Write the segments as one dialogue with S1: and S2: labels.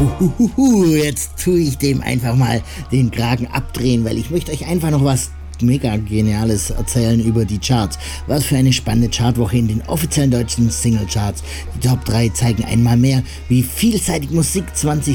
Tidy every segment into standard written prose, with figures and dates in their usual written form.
S1: Jetzt tue ich dem einfach mal den Kragen abdrehen, weil ich möchte euch einfach noch was mega Geniales erzählen über die Charts. Was für eine spannende Chartwoche in den offiziellen deutschen Singlecharts. Die Top 3 zeigen einmal mehr, wie vielseitig Musik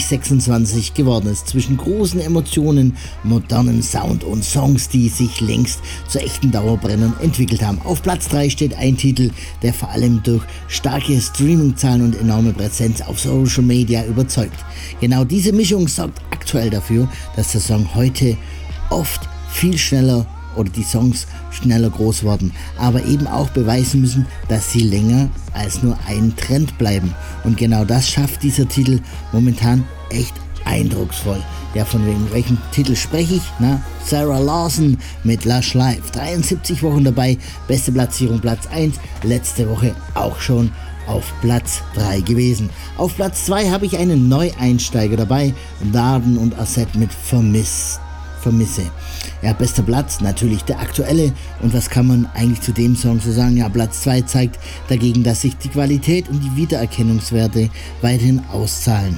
S1: 2026 geworden ist. Zwischen großen Emotionen, modernem Sound und Songs, die sich längst zu echten Dauerbrennern entwickelt haben. Auf Platz 3 steht ein Titel, der vor allem durch starke Streamingzahlen und enorme Präsenz auf Social Media überzeugt. Genau diese Mischung sorgt aktuell dafür, dass der Song heute oft viel schneller oder die Songs schneller groß werden, aber eben auch beweisen müssen, dass sie länger als nur ein Trend bleiben. Und genau das schafft dieser Titel momentan echt eindrucksvoll. Ja, von welchem Titel spreche ich? Sarah Larson mit Lush Life. 73 Wochen dabei, beste Platzierung Platz 1, letzte Woche auch schon auf Platz 3 gewesen. Auf Platz 2 habe ich einen Neueinsteiger dabei, Darden und Asset mit Vermisse. Ja, bester Platz, natürlich der aktuelle. Und was kann man eigentlich zu dem Song so sagen? Ja, Platz 2 zeigt dagegen, dass sich die Qualität und die Wiedererkennungswerte weiterhin auszahlen.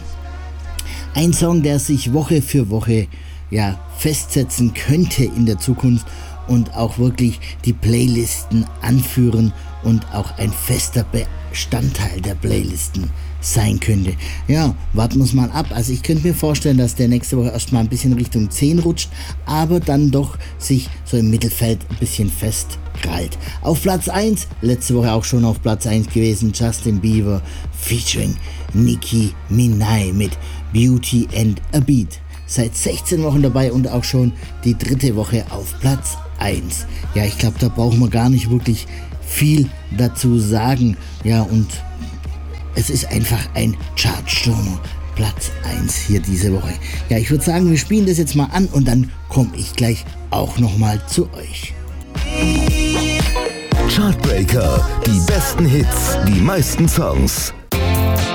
S1: Ein Song, der sich Woche für Woche festsetzen könnte in der Zukunft und auch wirklich die Playlisten anführen und auch ein fester Bestandteil der Playlisten sein könnte. Ja, warten wir es mal ab. Also ich könnte mir vorstellen, dass der nächste Woche erstmal ein bisschen Richtung 10 rutscht, aber dann doch sich so im Mittelfeld ein bisschen festkrallt. Auf Platz 1, letzte Woche auch schon auf Platz 1 gewesen, Justin Bieber featuring Nicki Minaj mit Beauty and a Beat. Seit 16 Wochen dabei und auch schon die 3. Woche auf Platz 1. Ja, ich glaube, da brauchen wir gar nicht wirklich viel dazu sagen. Ja, und es ist einfach ein Chartstürmer. Platz 1 hier diese Woche. Ja, ich würde sagen, wir spielen das jetzt mal an und dann komme ich gleich auch nochmal zu euch.
S2: Chartbreaker, die besten Hits, die meisten Songs.